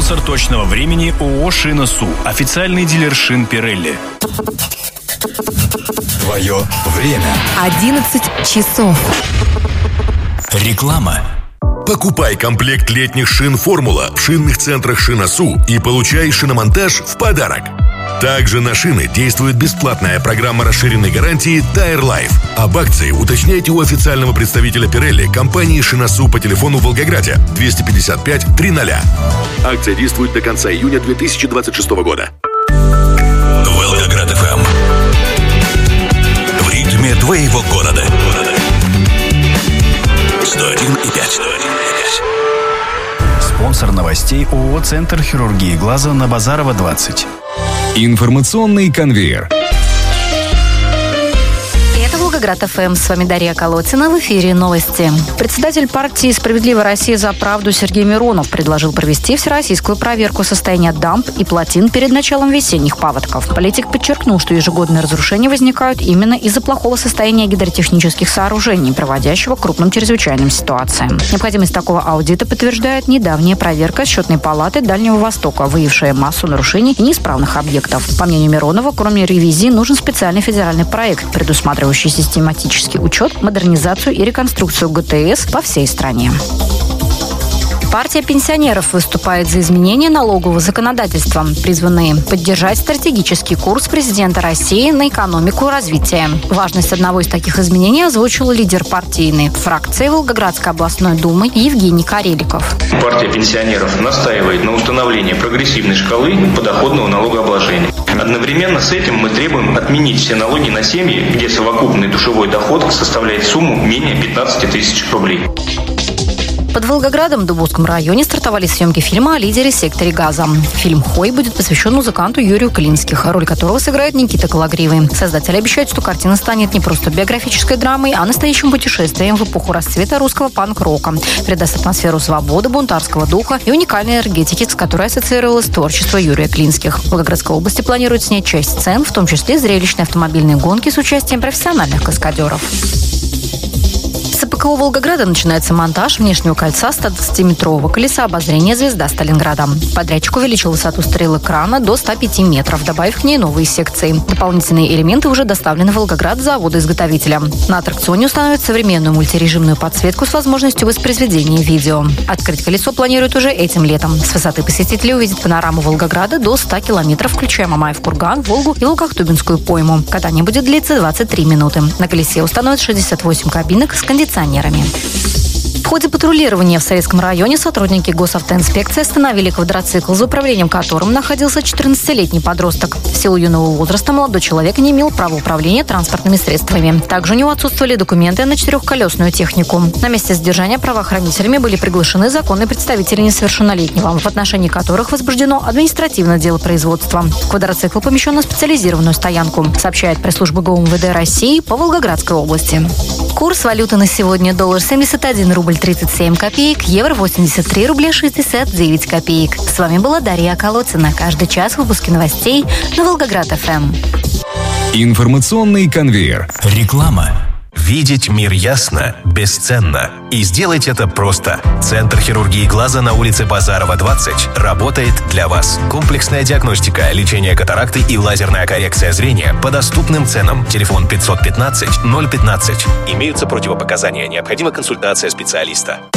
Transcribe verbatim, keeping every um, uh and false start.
Спонсор точного времени ООО «Шина-Су». Официальный дилер шин Pirelli. Твое время. одиннадцать часов. Реклама. Покупай комплект летних шин «Формула» в шинных центрах «Шина-Су» и получай шиномонтаж в подарок. Также на шины действует бесплатная программа расширенной гарантии Tire Life. Об акции уточняйте у официального представителя Pirelli компании «Шина-Су» по телефону в Волгограде двести пятьдесят пять триста. Акция действует до конца июня две тысячи двадцать шестого года. Волгоград эф эм. В ритме твоего города. сто один и пять. Спонсор новостей ООО «Центр хирургии глаза» на Базарова, двадцать. Информационный конвейер. Это Волгоград эф эм. С вами Дарья Колотина. В эфире новости. Председатель партии «Справедливая Россия за правду» Сергей Миронов предложил провести всероссийскую проверку состояния дамб и плотин перед началом весенних паводков. Политик подчеркнул, что ежегодные разрушения возникают именно из-за плохого состояния гидротехнических сооружений, проводящего к крупным чрезвычайным ситуациям. Необходимость такого аудита подтверждает недавняя проверка Счетной палаты Дальнего Востока, выявившая массу нарушений и неисправных объектов. По мнению Миронова, кроме ревизии, нужен специальный федеральный проект, предусматривающий систематический учет, модернизацию и реконструкцию гэ тэ эс по всей стране. Партия пенсионеров выступает за изменения налогового законодательства, призванные поддержать стратегический курс президента России на экономику и развитие. Важность одного из таких изменений озвучил лидер партийной фракции Волгоградской областной думы Евгений Кареликов. Партия пенсионеров настаивает на установлении прогрессивной шкалы подоходного налогообложения. Одновременно с этим мы требуем отменить все налоги на семьи, где совокупный душевой доход составляет сумму менее пятнадцати тысяч рублей. Под Волгоградом в Дубовском районе стартовали съемки фильма о лидере секторе газа. Фильм «Хой» будет посвящен музыканту Юрию Клинских, роль которого сыграет Никита Калагривый. Создатели обещают, что картина станет не просто биографической драмой, а настоящим путешествием в эпоху расцвета русского панк-рока. Передаст атмосферу свободы, бунтарского духа и уникальной энергетики, с которой ассоциировалось творчество Юрия Клинских. В Волгоградской области планируют снять часть сцен, в том числе зрелищные автомобильные гонки с участием профессиональных каскадеров. С ПКО Волгограда начинается монтаж внешнего кольца ста двадцатиметрового колеса обозрения «Звезда Сталинграда». Подрядчик увеличил высоту стрелы крана до ста пяти метров, добавив к ней новые секции. Дополнительные элементы уже доставлены в Волгоград с завода-изготовителя. На аттракционе установят современную мультирежимную подсветку с возможностью воспроизведения видео. Открыть колесо планируют уже этим летом. С высоты посетители увидят панораму Волгограда до ста километров, включая Мамаев курган, Волгу и Волгохтубинскую пойму. Катание будет длиться двадцать три минуты. На колесе установят шестьдесят восемь кабинок с кондиционерами. В ходе патрулирования в Советском районе сотрудники госавтоинспекции остановили квадроцикл, за управлением которым находился четырнадцатилетний подросток. В силу юного возраста молодой человек не имел права управления транспортными средствами. Также у него отсутствовали документы на четырехколесную технику. На месте задержания правоохранителями были приглашены законные представители несовершеннолетнего, в отношении которых возбуждено административное дело производства. Квадроцикл помещен на специализированную стоянку, сообщает пресс-служба гэ у эм вэ дэ России по Волгоградской области. Курс валюты на сегодня: доллар семьдесят один рубль тридцать семь копеек, евро восемьдесят три рубля шестьдесят девять копеек. С вами была Дарья Колотина. Каждый час в выпуске новостей на Волгоград эф эм. Информационный конвейер. Реклама. Видеть мир ясно бесценно. И сделать это просто. Центр хирургии глаза на улице Базарова, двадцать работает для вас. Комплексная диагностика, лечение катаракты и лазерная коррекция зрения по доступным ценам. Телефон пятьсот пятнадцать ноль пятнадцать. Имеются противопоказания. Необходима консультация специалиста.